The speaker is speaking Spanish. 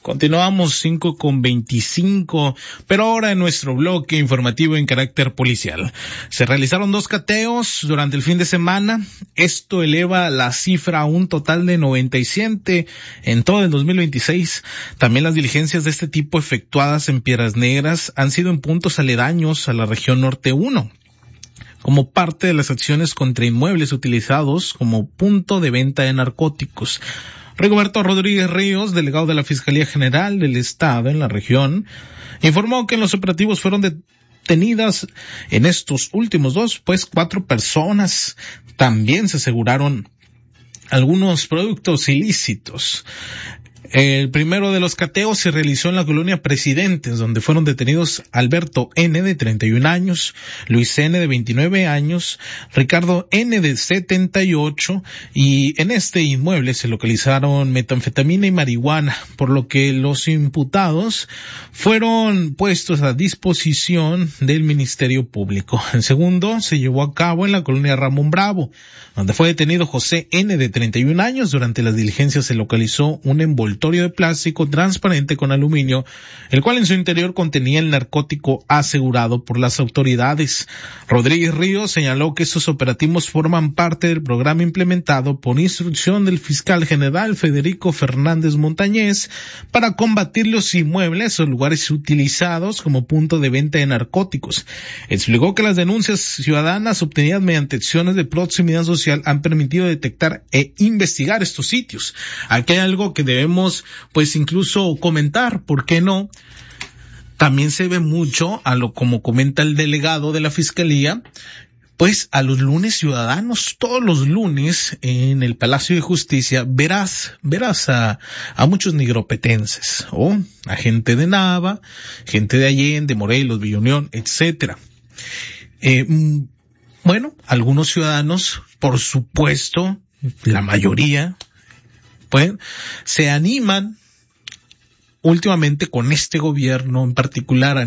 Continuamos 5:25, pero ahora en nuestro bloque informativo en carácter policial. Se realizaron 2 cateos durante el fin de semana. Esto eleva la cifra a un total de 97 en todo el 2026. También las diligencias de este tipo efectuadas en Piedras Negras han sido en puntos aledaños a la región Norte 1. Como parte de las acciones contra inmuebles utilizados como punto de venta de narcóticos. Rigoberto Rodríguez Ríos, delegado de la Fiscalía General del Estado en la región, informó que en los operativos fueron detenidas en estos últimos 2, 4 personas. También se aseguraron algunos productos ilícitos. El primero de los cateos se realizó en la colonia Presidentes, donde fueron detenidos Alberto N., de 31 años, Luis N., de 29 años, Ricardo N., de 78, y en este inmueble se localizaron metanfetamina y marihuana, por lo que los imputados fueron puestos a disposición del Ministerio Público. El segundo se llevó a cabo en la colonia Ramón Bravo, donde fue detenido José N., de 31 años. Durante las diligencias se localizó un envoltorio de plástico transparente con aluminio, el cual en su interior contenía el narcótico asegurado por las autoridades. Rodríguez Ríos señaló que estos operativos forman parte del programa implementado por instrucción del fiscal general Federico Fernández Montañez para combatir los inmuebles o lugares utilizados como punto de venta de narcóticos. Explicó que las denuncias ciudadanas obtenidas mediante acciones de proximidad social han permitido detectar e investigar estos sitios. Aquí hay algo que debemos incluso comentar, ¿por qué no? También se ve mucho como comenta el delegado de la Fiscalía, a los lunes ciudadanos, todos los lunes en el Palacio de Justicia verás a muchos nigropetenses, a gente de Nava, gente de Allende, Morelos, Villa Unión, etcétera. Algunos ciudadanos, por supuesto, la mayoría, se animan últimamente con este gobierno en particular